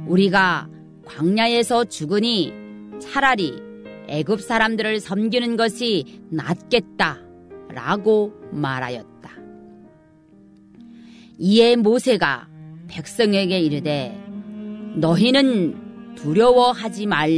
우리가 광야에서 죽으니 차라리 애굽 사람들을 섬기는 것이 낫겠다 라고 말하였다. 이에 모세가 백성에게 이르되 너희는 두려워하지 말라.